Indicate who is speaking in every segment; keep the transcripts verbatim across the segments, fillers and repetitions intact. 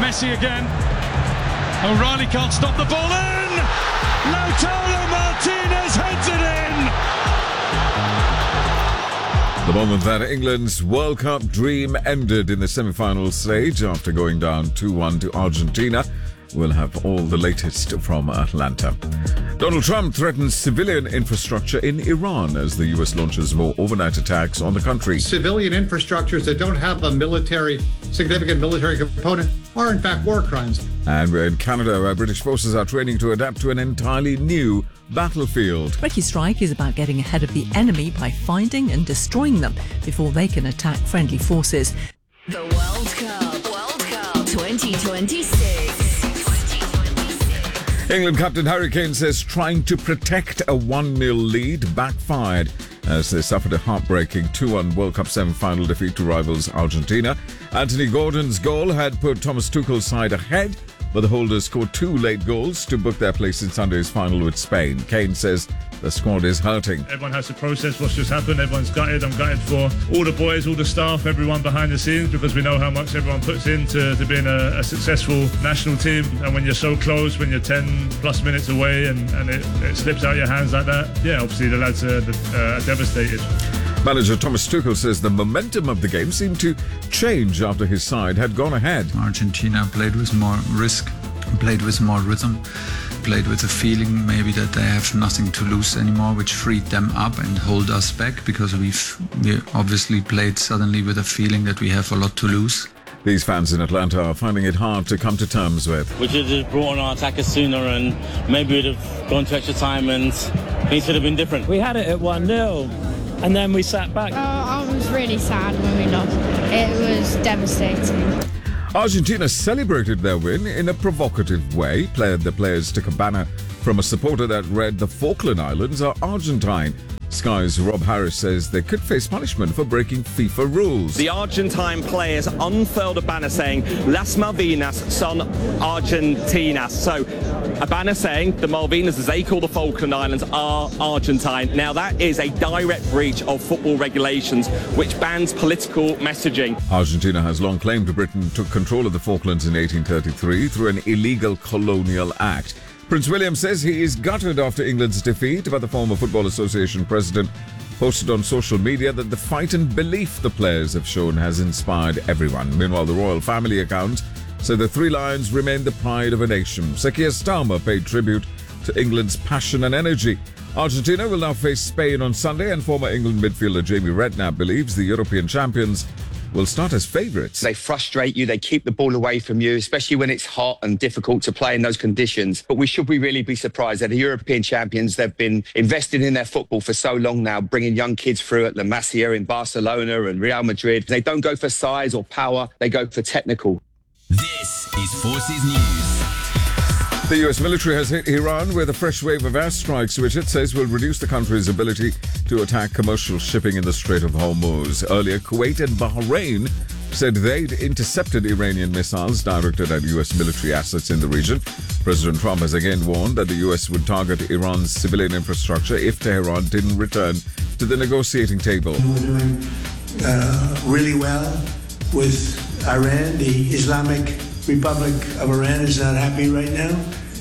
Speaker 1: Messi again. O'Reilly can't stop the ball in. Lautaro Martinez heads it in.
Speaker 2: The moment that England's World Cup dream ended in the semi-final stage after going down two one to Argentina. We'll have all the latest from Atlanta. Donald Trump threatens civilian infrastructure in Iran as the U S launches more overnight attacks on the country.
Speaker 3: Civilian infrastructures that don't have a military, significant military component are in fact war crimes.
Speaker 2: And we're in Canada, where British forces are training to adapt to an entirely new battlefield.
Speaker 4: Recce Strike is about getting ahead of the enemy by finding and destroying them before they can attack friendly forces.
Speaker 5: The World Cup, World Cup twenty twenty-six.
Speaker 2: England captain Harry Kane says trying to protect a one nil lead backfired as they suffered a heartbreaking two one World Cup semi-final defeat to rivals Argentina. Anthony Gordon's goal had put Thomas Tuchel's side ahead, but the holders scored two late goals to book their place in Sunday's final with Spain. Kane says the squad is hurting.
Speaker 6: Everyone has to process what's just happened. Everyone's gutted. I'm gutted for all the boys, all the staff, everyone behind the scenes, because we know how much everyone puts into to being a, a successful national team. And when you're so close, when you're ten plus minutes away and, and it, it slips out your hands like that, yeah, obviously the lads are uh, devastated.
Speaker 2: Manager Thomas Tuchel says the momentum of the game seemed to change after his side had gone ahead.
Speaker 7: Argentina played with more risk, played with more rhythm, played with a feeling maybe that they have nothing to lose anymore, which freed them up and hold us back, because we've we obviously played suddenly with a feeling that we have a lot to lose.
Speaker 2: These fans in Atlanta are finding it hard to come to terms with.
Speaker 8: We should have just brought on our attackers sooner and maybe we'd have gone to extra time and things would have been different.
Speaker 9: We had it at one nil and then we sat back.
Speaker 10: Uh, I was really sad when we lost. It was devastating.
Speaker 2: Argentina celebrated their win in a provocative way. The players took a banner from a supporter that read, "The Falkland Islands are Argentine." Sky's Rob Harris says they could face punishment for breaking FIFA rules.
Speaker 11: The Argentine players unfurled a banner saying, "Las Malvinas son Argentinas." So a banner saying the Malvinas, as they call the Falkland Islands, are Argentine. Now that is a direct breach of football regulations, which bans political messaging.
Speaker 2: Argentina has long claimed Britain took control of the Falklands in eighteen thirty-three through an illegal colonial act. Prince William says he is gutted after England's defeat, but the former Football Association president posted on social media that the fight and belief the players have shown has inspired everyone. Meanwhile, the royal family account said the Three Lions remain the pride of a nation. Sir Keir Starmer paid tribute to England's passion and energy. Argentina will now face Spain on Sunday, and former England midfielder Jamie Redknapp believes the European champions will start as favourites.
Speaker 12: They frustrate you, they keep the ball away from you, especially when it's hot and difficult to play in those conditions. But we should we really be surprised that the European champions, they've been invested in their football for so long now, bringing young kids through at La Masia in Barcelona and Real Madrid. They don't go for size or power, they go for technical.
Speaker 13: This is Forces News.
Speaker 2: The U S military has hit Iran with a fresh wave of airstrikes, which it says will reduce the country's ability to attack commercial shipping in the Strait of Hormuz. Earlier, Kuwait and Bahrain said they'd intercepted Iranian missiles directed at U S military assets in the region. President Trump has again warned that the U S would target Iran's civilian infrastructure if Tehran didn't return to the negotiating table.
Speaker 14: We're doing uh, really well with Iran. The Islamic Republic of Iran is not happy right now.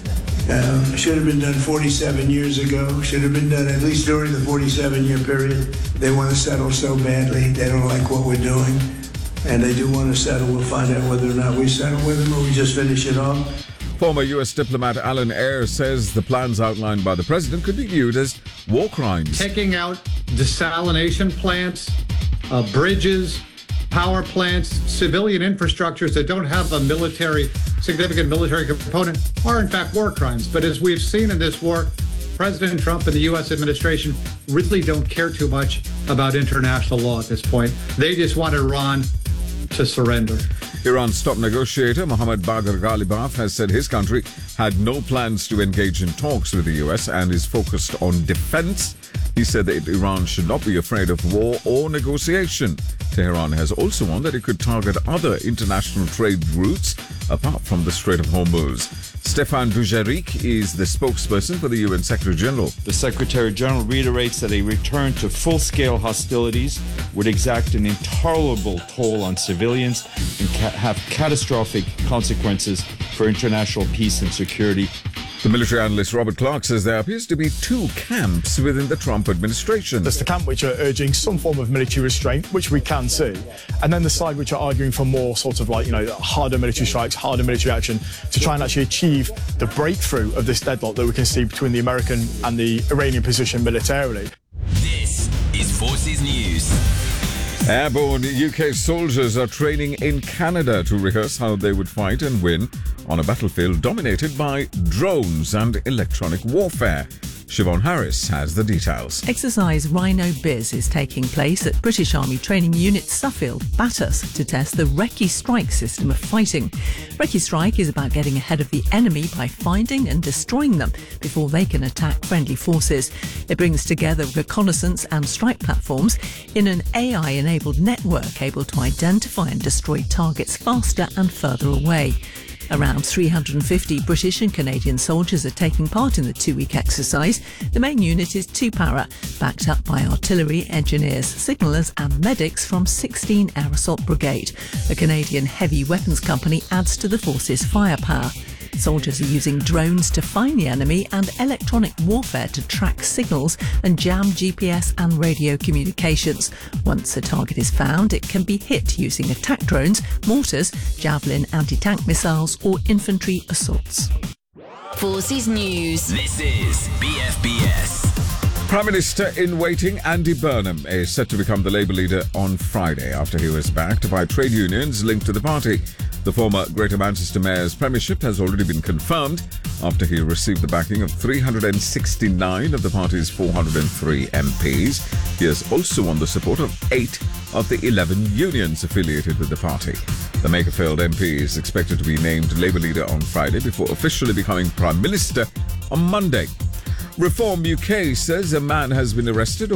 Speaker 14: Um, should have been done forty-seven years ago. Should have been done at least during the forty-seven year period. They want to settle so badly. They don't like what we're doing. And they do want to settle. We'll find out whether or not we settle with them or we just finish it off.
Speaker 2: Former U S diplomat Alan Ayre says the plans outlined by the president could be viewed as war crimes.
Speaker 3: Taking out desalination plants, uh, bridges, power plants, civilian infrastructures that don't have a military, significant military component are in fact war crimes. But as we've seen in this war, President Trump and the U S administration really don't care too much about international law at this point. They just want Iran to surrender.
Speaker 2: Iran's top negotiator, Mohammad Bagher Ghalibaf, has said his country had no plans to engage in talks with the U S and is focused on defense. He said that Iran should not be afraid of war or negotiation. Tehran has also warned that it could target other international trade routes apart from the Strait of Hormuz. Stefan Dujarric is the spokesperson for the U N Secretary General.
Speaker 15: The Secretary General reiterates that a return to full-scale hostilities would exact an intolerable toll on civilians, including ca- have catastrophic consequences for international peace and security.
Speaker 2: The military analyst Robert Clark says there appears to be two camps within the Trump administration.
Speaker 16: There's the camp which are urging some form of military restraint, which we can see, and then the side which are arguing for more sort of like, you know, harder military strikes, harder military action to try and actually achieve the breakthrough of this deadlock that we can see between the American and the Iranian position militarily.
Speaker 13: This is Forces News.
Speaker 2: Airborne U K soldiers are training in Canada to rehearse how they would fight and win on a battlefield dominated by drones and electronic warfare. Siobhan Harris has the details.
Speaker 4: Exercise Rhino Biz is taking place at British Army Training Unit Suffield, Bathurst, to test the Recce Strike system of fighting. Recce Strike is about getting ahead of the enemy by finding and destroying them before they can attack friendly forces. It brings together reconnaissance and strike platforms in an A I-enabled network able to identify and destroy targets faster and further away. Around three hundred fifty British and Canadian soldiers are taking part in the two-week exercise. The main unit is two-para, backed up by artillery, engineers, signallers and medics from sixteen Air Assault Brigade. A Canadian heavy weapons company adds to the force's firepower. Soldiers are using drones to find the enemy and electronic warfare to track signals and jam G P S and radio communications. Once a target is found, it can be hit using attack drones, mortars, javelin anti-tank missiles or infantry assaults.
Speaker 5: Forces News.
Speaker 13: This is B F B S.
Speaker 2: Prime Minister in waiting Andy Burnham is set to become the Labour leader on Friday after he was backed by trade unions linked to the party. The former Greater Manchester Mayor's premiership has already been confirmed after he received the backing of three hundred sixty-nine of the party's four hundred three M Ps. He has also won the support of eight of the eleven unions affiliated with the party. The Makerfield M P is expected to be named Labour leader on Friday before officially becoming Prime Minister on Monday. Reform U K says a man has been arrested